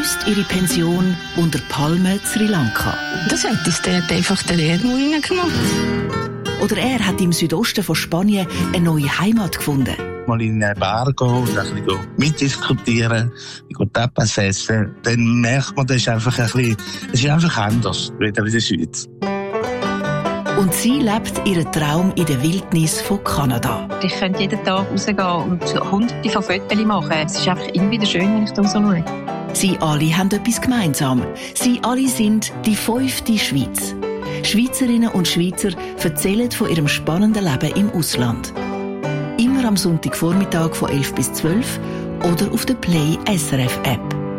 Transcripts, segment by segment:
geniesst ihre Pension unter Palmen Sri Lanka. Das hat uns dort einfach der Erdmauer reingemacht. Oder er hat im Südosten von Spanien eine neue Heimat gefunden. Mal in eine Bar gehen und ein bisschen mitdiskutieren, Tapas essen, dann merkt man, das ist einfach ein bisschen, es ist einfach anders, wieder in der Schweiz. Und sie lebt ihren Traum in der Wildnis von Kanada. Ich könnte jeden Tag rausgehen und hunderte von Fotos machen. Es ist einfach immer wieder schön, wenn ich da so schaue. Sie alle haben etwas gemeinsam. Sie alle sind die 5. Schweiz. Schweizerinnen und Schweizer erzählen von ihrem spannenden Leben im Ausland. Immer am Sonntagvormittag von 11 bis 12 oder auf der Play SRF App.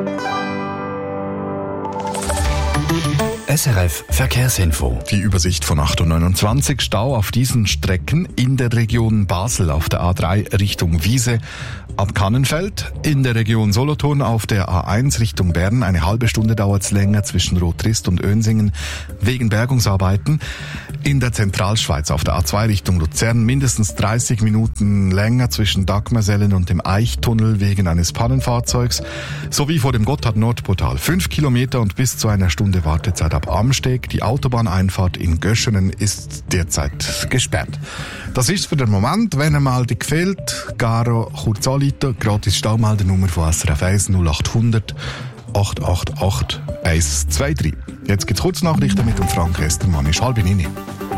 SRF Verkehrsinfo. Die Übersicht von 8:29 Stau auf diesen Strecken in der Region Basel auf der A3 Richtung Wiese ab Kannenfeld, in der Region Solothurn auf der A1 Richtung Bern. Eine halbe Stunde dauert es länger zwischen Rotrist und Önsingen wegen Bergungsarbeiten. In der Zentralschweiz auf der A2 Richtung Luzern mindestens 30 Minuten länger zwischen Dagmersellen und dem Eichtunnel wegen eines Pannenfahrzeugs, sowie vor dem Gotthard-Nordportal 5 Kilometer und bis zu einer Stunde Wartezeit ab Amsteg. Die Autobahneinfahrt in Göschenen ist derzeit gesperrt. Das ist für den Moment. Wenn einmal die gefällt, Garo kurz anrufen, gratis Staumeldernummer von SRF 1 0800 888 123. Jetzt gibt's Kurznachrichten mit dem Frank Estermann. Ist 8:30.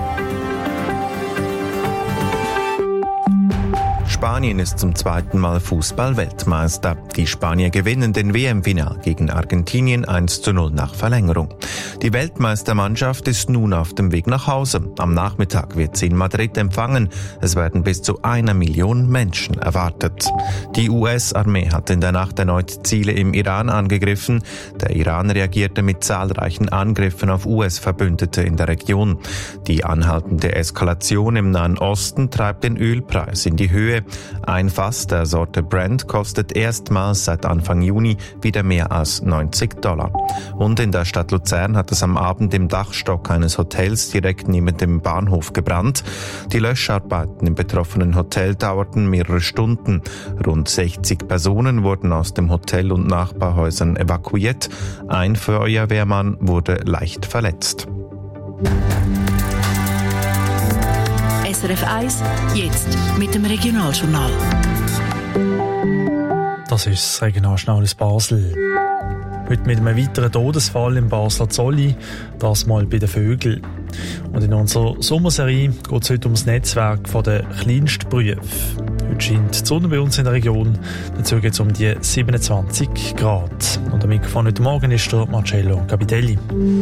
Spanien ist zum zweiten Mal Fußball-Weltmeister. Die Spanier gewinnen den WM-Final gegen Argentinien 1:0 nach Verlängerung. Die Weltmeistermannschaft ist nun auf dem Weg nach Hause. Am Nachmittag wird sie in Madrid empfangen. Es werden bis zu 1 Million Menschen erwartet. Die US-Armee hat in der Nacht erneut Ziele im Iran angegriffen. Der Iran reagierte mit zahlreichen Angriffen auf US-Verbündete in der Region. Die anhaltende Eskalation im Nahen Osten treibt den Ölpreis in die Höhe. Ein Fass der Sorte Brent kostet erstmals seit Anfang Juni wieder mehr als $90. Und in der Stadt Luzern hat es am Abend im Dachstock eines Hotels direkt neben dem Bahnhof gebrannt. Die Löscharbeiten im betroffenen Hotel dauerten mehrere Stunden. Rund 60 Personen wurden aus dem Hotel und Nachbarhäusern evakuiert. Ein Feuerwehrmann wurde leicht verletzt. SRF 1, jetzt mit dem Regionaljournal. Das ist das Regionaljournal aus Basel. Heute mit einem weiteren Todesfall im Basler Zolli, das mal bei den Vögeln. Und in unserer Sommerserie geht es heute um das Netzwerk der Kleinstberufe. Heute scheint die Sonne bei uns in der Region, dazu geht es um die 27 Grad. Und am Mikrofon heute Morgen ist der Marcello Capitelli.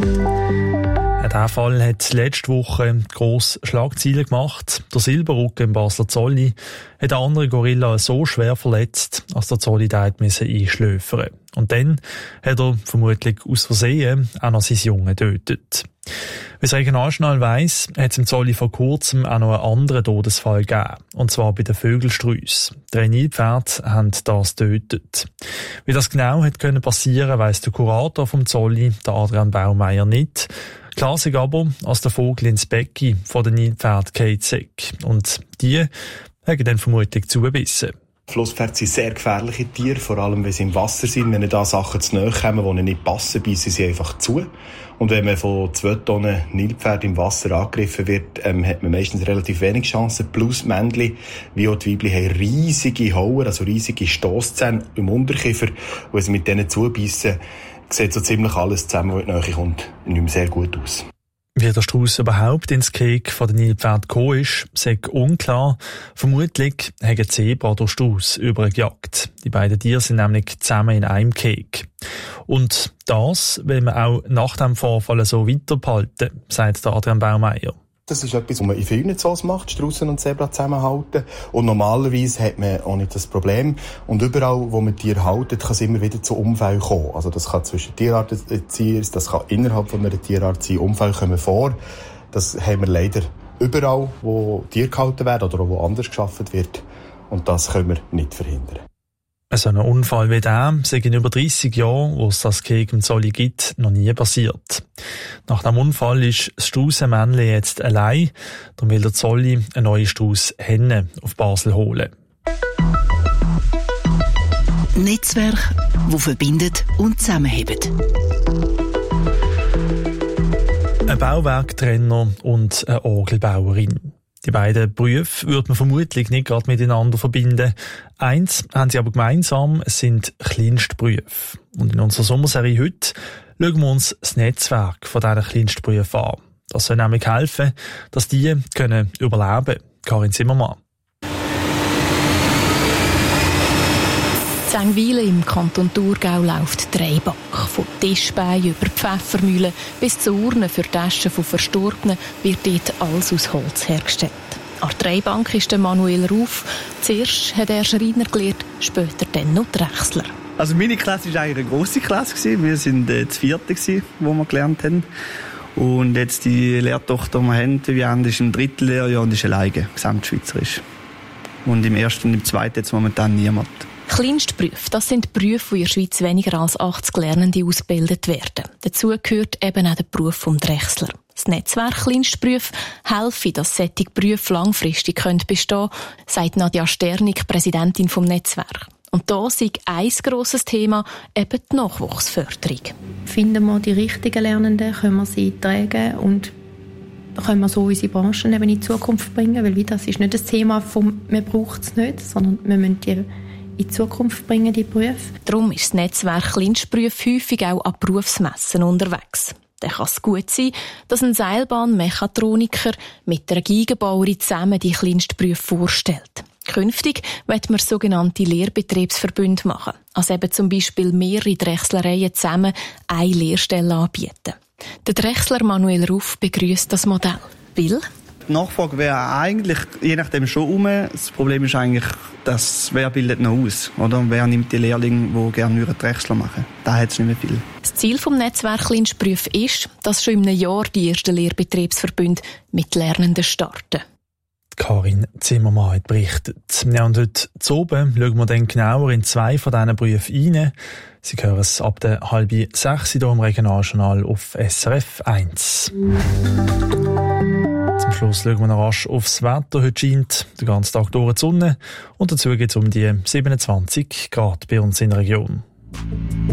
Dieser Fall hat letzte Woche grosse Schlagzeilen gemacht. Der Silberrücken im Basler Zolli hat einen anderen Gorilla so schwer verletzt, dass der Zolli einschläfern musste. Und dann hat er vermutlich aus Versehen auch noch seinen Jungen getötet. Wie das Regionaljournal weiss, hat es im Zolli vor kurzem auch noch einen anderen Todesfall gegeben. Und zwar bei den Vögelstrüss. 3 Nilpferde haben das getötet. Wie das genau hat passieren, weiss der Kurator vom Zolli, der Adrian Baumeier, nicht. Klar ist aber, als der Vogel ins Becken von den Nilpferden geht. Und die haben dann vermutlich zugebissen. Flusspferde sind sehr gefährliche Tiere, vor allem wenn sie im Wasser sind. Wenn da Sachen zu nahe kommen, die ihnen nicht passen, beißen sie einfach zu. Und wenn man von 2 Tonnen Nilpferd im Wasser angegriffen wird, hat man meistens relativ wenig Chancen. Plus Männchen, wie auch die Weibchen, haben riesige Hauer, also riesige Stosszähne im Unterkiefer. Und wenn sie mit denen zubeissen, sieht so ziemlich alles zusammen, was in die Nähe kommt, nicht mehr sehr gut aus. Wie der Strauss überhaupt ins Gehege von den Nilpferden gekommen ist, sei unklar. Vermutlich haben Zebra durch Strauss übergejagt. Die beiden Tiere sind nämlich zusammen in einem Gehege. Und das will man auch nach dem Vorfall so weiterbehalten, sagt der Adrian Baumeier. Das ist etwas, was man in vielen Zoos macht, Straussen und Zebra zusammenhalten. Und normalerweise hat man auch nicht das Problem. Und überall, wo man Tiere haltet, kann es immer wieder zu Unfällen kommen. Also das kann zwischen Tierarten sein, das kann innerhalb von einer Tierart sein. Unfälle kommen vor. Das haben wir leider überall, wo Tiere gehalten werden oder wo anders geschaffen wird. Und das können wir nicht verhindern. So ein Unfall wie der sei in über 30 Jahren, wo es das Gehege im Zolli gibt, noch nie passiert. Nach dem Unfall ist das Straussenmännchen jetzt allein. Darum will der Zolli eine neue Strausshennen auf Basel holen. Netzwerk, das verbindet und zusammenhebt. Ein Bauwerktrenner und eine Orgelbauerin. Die beiden Berufe würde man vermutlich nicht gerade miteinander verbinden. Eins haben sie aber gemeinsam, es sind Kleinstberufe. Und in unserer Sommerserie heute schauen wir uns das Netzwerk von diesen Kleinstberufen an. Das soll nämlich helfen, dass die können überleben können. Karin Zimmermann. In Zengwilen im Kanton Thurgau läuft die Drehbank. Von Tischbeinen über Pfeffermühlen bis zu Urnen für Taschen von Verstorbenen wird dort alles aus Holz hergestellt. An der Drehbank ist der Manuel Ruf. Zuerst hat er Schreiner gelernt, später dann noch Drechsler. Also meine Klasse war eigentlich eine grosse Klasse. Wir waren das 4., wo wir gelernt haben. Und jetzt die Lehrtochter, die wir haben, Viviane, ist im 3. Lehrjahr und ist alleine, gesamtschweizerisch. Und im 1. und im 2. jetzt momentan niemand. Kleinstberufe, das sind Berufe, wo in der Schweiz weniger als 80 Lernende ausgebildet werden. Dazu gehört eben auch der Beruf vom Drechsler. Das Netzwerk Kleinstberufe helfe, dass solche Berufe langfristig bestehen können, sagt Nadja Sternig, Präsidentin vom Netzwerk. Und da sei ein grosses Thema eben die Nachwuchsförderung. Finden wir die richtigen Lernenden, können wir sie tragen und können wir so unsere Branchen eben in die Zukunft bringen, weil das ist nicht das Thema von «man braucht es nicht», sondern wir müssen die in die Zukunft bringen, die Berufe. Darum ist das Netzwerk Kleinstberufe häufig auch an Berufsmessen unterwegs. Dann kann es gut sein, dass ein Seilbahnmechatroniker mit einer Gigenbauerin zusammen die Kleinstberufe vorstellt. Künftig wird man sogenannte Lehrbetriebsverbünde machen, also eben zum Beispiel mehrere Drechslereien zusammen eine Lehrstelle anbieten. Der Drechsler Manuel Ruf begrüßt das Modell, weil die Nachfrage wäre eigentlich je nachdem schon um. Das Problem ist eigentlich, dass wer bildet noch aus, oder? Wer nimmt die Lehrlinge, die gerne Drechsler machen? Da hat es nicht mehr viel. Das Ziel des Netzwerks Kleinstberufe ist, dass schon in einem Jahr die ersten Lehrbetriebsverbünde mit Lernenden starten. Karin Zimmermann hat berichtet. Ja, und heute zu oben schauen wir dann genauer in 2 von diesen Berufen rein. Sie hören es ab der 5:30 hier im Regionaljournal auf SRF 1. Zum Schluss schauen wir noch rasch aufs Wetter. Heute scheint den ganzen Tag durch die Sonne und dazu geht es um die 27 Grad bei uns in der Region.